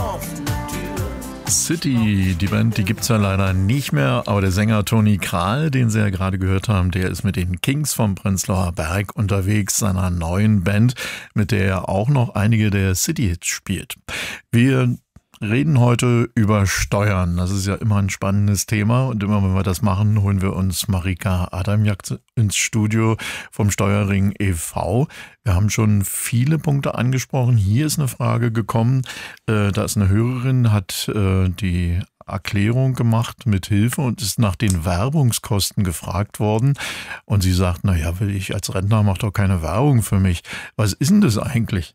City, die Band, die gibt's ja leider nicht mehr, aber der Sänger Toni Kral, den Sie ja gerade gehört haben, der ist mit den Kings vom Prenzlauer Berg unterwegs, seiner neuen Band, mit der er auch noch einige der City-Hits spielt. Wir reden heute über Steuern. Das ist ja immer ein spannendes Thema und immer wenn wir das machen, holen wir uns Marika Adamjak ins Studio vom Steuerring e.V. Wir haben schon viele Punkte angesprochen. Hier ist eine Frage gekommen. Da ist eine Hörerin, hat die Erklärung gemacht mit Hilfe und ist nach den Werbungskosten gefragt worden. Und sie sagt, naja, will ich als Rentner, mache doch keine Werbung für mich. Was ist denn das eigentlich?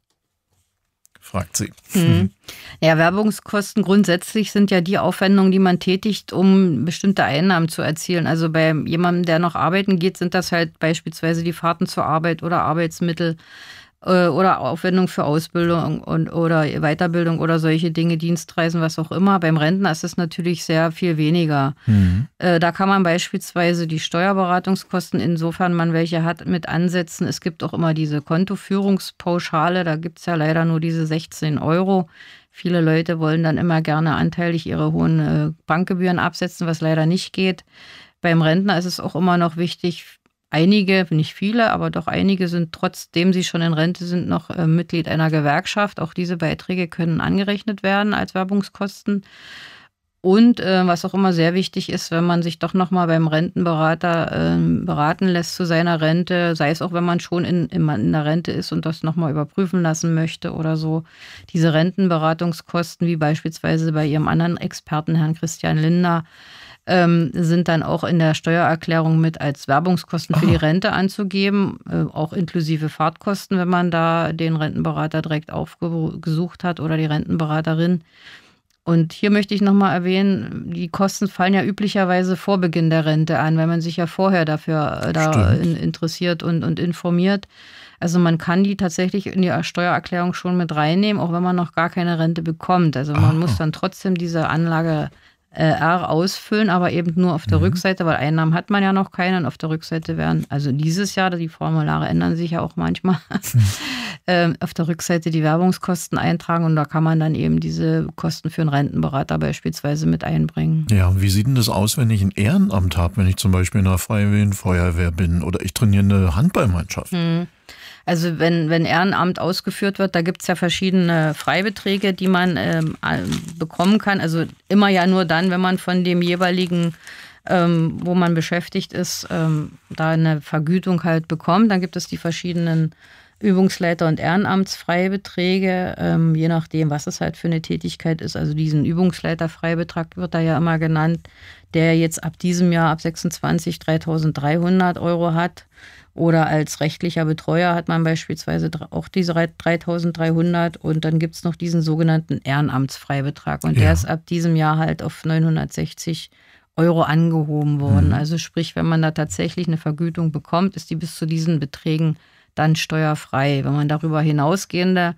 Fragt sie. Ja, Werbungskosten grundsätzlich sind ja die Aufwendungen, die man tätigt, um bestimmte Einnahmen zu erzielen. Also bei jemandem, der noch arbeiten geht, sind das halt beispielsweise die Fahrten zur Arbeit oder Arbeitsmittel oder Aufwendung für Ausbildung oder Weiterbildung oder solche Dinge, Dienstreisen, was auch immer. Beim Rentner ist es natürlich sehr viel weniger. Da kann man beispielsweise die Steuerberatungskosten, insofern man welche hat, mit ansetzen. Es gibt auch immer diese Kontoführungspauschale, da gibt es ja leider nur diese 16 €. Viele Leute wollen dann immer gerne anteilig ihre hohen Bankgebühren absetzen, was leider nicht geht. Beim Rentner ist es auch immer noch wichtig, einige, nicht viele, aber doch einige sind, trotzdem sie schon in Rente sind, noch Mitglied einer Gewerkschaft. Auch diese Beiträge können angerechnet werden als Werbungskosten. Und was auch immer sehr wichtig ist, wenn man sich doch nochmal beim Rentenberater beraten lässt zu seiner Rente, sei es auch, wenn man schon in der Rente ist und das nochmal überprüfen lassen möchte oder so. Diese Rentenberatungskosten, wie beispielsweise bei Ihrem anderen Experten, Herrn Christian Lindner, sind dann auch in der Steuererklärung mit als Werbungskosten für die Rente anzugeben, auch inklusive Fahrtkosten, wenn man da den Rentenberater direkt aufgesucht hat oder die Rentenberaterin. Und hier möchte ich nochmal erwähnen, die Kosten fallen ja üblicherweise vor Beginn der Rente an, weil man sich ja vorher dafür interessiert und informiert. Also man kann die tatsächlich in die Steuererklärung schon mit reinnehmen, auch wenn man noch gar keine Rente bekommt. Also man muss dann trotzdem diese Anlage R ausfüllen, aber eben nur auf der Rückseite, weil Einnahmen hat man ja noch keine. Und auf der Rückseite werden, also dieses Jahr, die Formulare ändern sich ja auch manchmal, auf der Rückseite die Werbungskosten eintragen und da kann man dann eben diese Kosten für einen Rentenberater beispielsweise mit einbringen. Ja, wie sieht denn das aus, wenn ich ein Ehrenamt habe, wenn ich zum Beispiel in der Freiwilligen Feuerwehr bin oder ich trainiere eine Handballmannschaft? Also wenn Ehrenamt ausgeführt wird, da gibt es ja verschiedene Freibeträge, die man bekommen kann. Also immer ja nur dann, wenn man von dem jeweiligen, wo man beschäftigt ist, da eine Vergütung halt bekommt. Dann gibt es die verschiedenen Übungsleiter- und Ehrenamtsfreibeträge, je nachdem, was es halt für eine Tätigkeit ist. Also diesen Übungsleiterfreibetrag wird da ja immer genannt, der jetzt ab diesem Jahr, ab 26, 3.300 € hat. Oder als rechtlicher Betreuer hat man beispielsweise auch diese 3.300 und dann gibt es noch diesen sogenannten Ehrenamtsfreibetrag und der ist ab diesem Jahr halt auf 960 € angehoben worden. Also sprich, wenn man da tatsächlich eine Vergütung bekommt, ist die bis zu diesen Beträgen dann steuerfrei. Wenn man darüber hinausgehende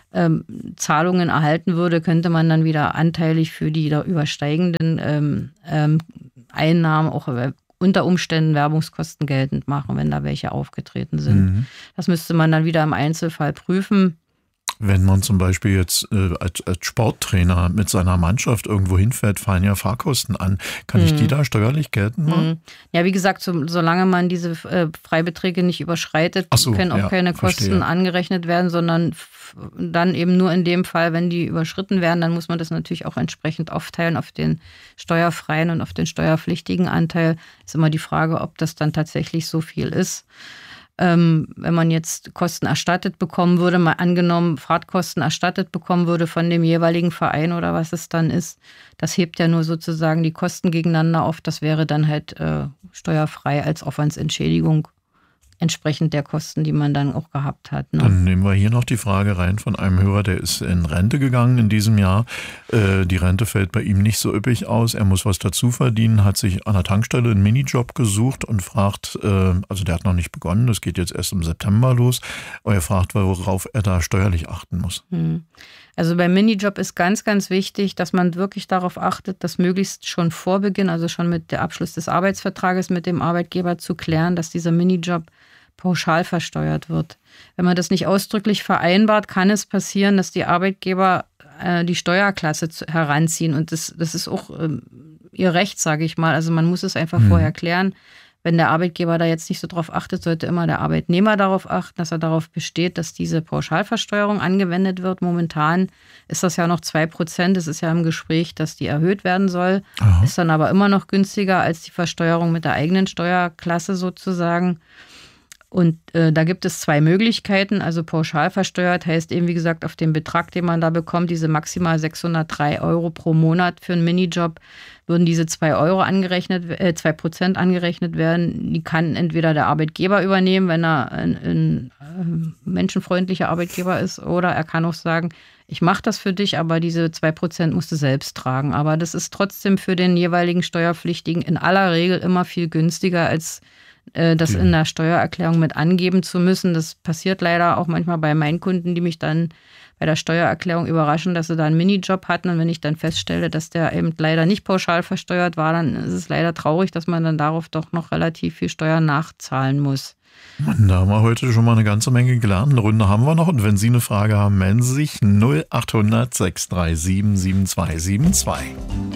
Zahlungen erhalten würde, könnte man dann wieder anteilig für die da übersteigenden Einnahmen auch unter Umständen Werbungskosten geltend machen, wenn da welche aufgetreten sind. Das müsste man dann wieder im Einzelfall prüfen. Wenn man zum Beispiel jetzt als Sporttrainer mit seiner Mannschaft irgendwo hinfährt, fallen ja Fahrkosten an. Kann ich die da steuerlich geltend machen? Ja, wie gesagt, solange man diese Freibeträge nicht überschreitet, können auch keine Kosten angerechnet werden, sondern dann eben nur in dem Fall, wenn die überschritten werden, dann muss man das natürlich auch entsprechend aufteilen auf den steuerfreien und auf den steuerpflichtigen Anteil. Ist immer die Frage, ob das dann tatsächlich so viel ist. Wenn man jetzt Kosten erstattet bekommen würde, mal angenommen Fahrtkosten erstattet bekommen würde von dem jeweiligen Verein oder was es dann ist, das hebt ja nur sozusagen die Kosten gegeneinander auf. Das wäre dann halt steuerfrei als Aufwandsentschädigung entsprechend der Kosten, die man dann auch gehabt hat. Ne? Dann nehmen wir hier noch die Frage rein von einem Hörer, der ist in Rente gegangen in diesem Jahr. Die Rente fällt bei ihm nicht so üppig aus. Er muss was dazu verdienen, hat sich an der Tankstelle einen Minijob gesucht und fragt, also der hat noch nicht begonnen, das geht jetzt erst im September los, aber er fragt, worauf er da steuerlich achten muss. Also beim Minijob ist ganz, ganz wichtig, dass man wirklich darauf achtet, dass möglichst schon vor Beginn, also schon mit dem Abschluss des Arbeitsvertrages mit dem Arbeitgeber zu klären, dass dieser Minijob pauschal versteuert wird. Wenn man das nicht ausdrücklich vereinbart, kann es passieren, dass die Arbeitgeber die Steuerklasse heranziehen. Und das ist auch ihr Recht, sage ich mal. Also man muss es einfach vorher klären. Wenn der Arbeitgeber da jetzt nicht so drauf achtet, sollte immer der Arbeitnehmer darauf achten, dass er darauf besteht, dass diese Pauschalversteuerung angewendet wird. Momentan ist das ja noch 2%. Es ist ja im Gespräch, dass die erhöht werden soll. Aha. Ist dann aber immer noch günstiger als die Versteuerung mit der eigenen Steuerklasse sozusagen. Und da gibt es 2 Möglichkeiten. Also pauschal versteuert heißt eben, wie gesagt, auf den Betrag, den man da bekommt, diese maximal 603 € pro Monat für einen Minijob, würden diese 2% angerechnet werden. Die kann entweder der Arbeitgeber übernehmen, wenn er ein menschenfreundlicher Arbeitgeber ist, oder er kann auch sagen, ich mache das für dich, aber diese 2% musst du selbst tragen. Aber das ist trotzdem für den jeweiligen Steuerpflichtigen in aller Regel immer viel günstiger, als das in der Steuererklärung mit angeben zu müssen. Das passiert leider auch manchmal bei meinen Kunden, die mich dann bei der Steuererklärung überraschen, dass sie da einen Minijob hatten. Und wenn ich dann feststelle, dass der eben leider nicht pauschal versteuert war, dann ist es leider traurig, dass man dann darauf doch noch relativ viel Steuern nachzahlen muss. Mann, da haben wir heute schon mal eine ganze Menge gelernt. Eine Runde haben wir noch. Und wenn Sie eine Frage haben, melden Sie sich 0800 637 7272.